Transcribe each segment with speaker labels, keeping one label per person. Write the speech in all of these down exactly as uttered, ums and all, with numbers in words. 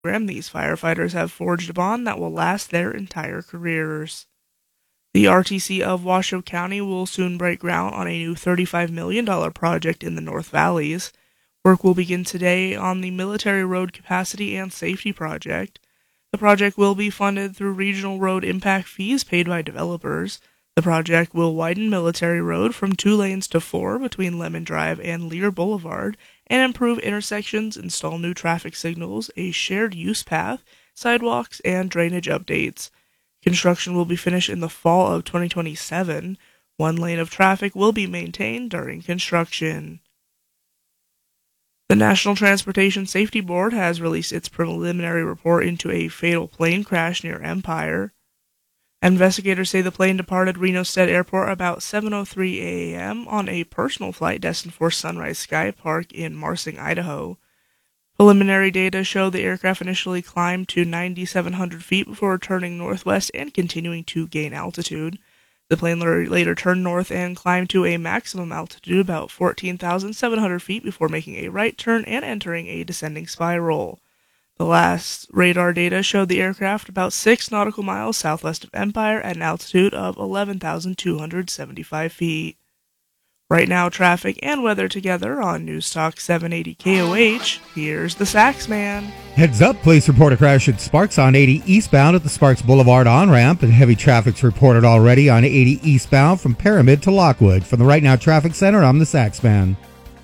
Speaker 1: program, these firefighters have forged a bond that will last their entire careers. The R T C of Washoe County will soon break ground on a new thirty-five million dollars project in the North Valleys. Work will begin today on the Military Road Capacity and Safety Project. The project will be funded through regional road impact fees paid by developers. The project will widen Military Road from two lanes to four between Lemon Drive and Lear Boulevard and improve intersections, install new traffic signals, a shared use path, sidewalks, and drainage updates. Construction will be finished in the fall of twenty twenty-seven. One lane of traffic will be maintained during construction. The National Transportation Safety Board has released its preliminary report into a fatal plane crash near Empire. Investigators say the plane departed Reno State Airport about seven oh three a.m. on a personal flight destined for Sunrise Sky Park in Marsing, Idaho. Preliminary data show the aircraft initially climbed to nine thousand seven hundred feet before turning northwest and continuing to gain altitude. The plane later turned north and climbed to a maximum altitude about fourteen thousand seven hundred feet before making a right turn and entering a descending spiral. The last radar data showed the aircraft about six nautical miles southwest of Empire at an altitude of eleven thousand two hundred seventy-five feet. Right now, traffic and weather together on News Talk seven eighty K O H. Here's the Sax Man.
Speaker 2: Heads up, police report a crash at Sparks on eighty eastbound at the Sparks Boulevard on-ramp, and heavy traffic's reported already on eighty eastbound from Pyramid to Lockwood. From the Right Now Traffic Center, I'm the Sax Man.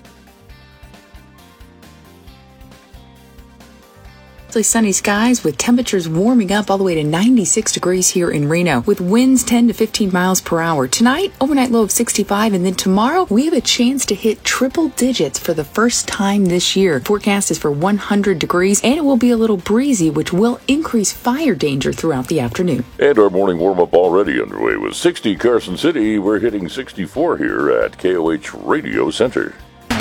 Speaker 3: Sunny skies with temperatures warming up all the way to ninety-six degrees here in Reno with winds ten to fifteen miles per hour. Tonight, overnight low of sixty-five, and then tomorrow we have a chance to hit triple digits for the first time this year. Forecast is for one hundred degrees, and it will be a little breezy, which will increase fire danger throughout the afternoon.
Speaker 4: And our morning warm-up already underway with sixty Carson City. We're hitting sixty-four here at K O H Radio Center.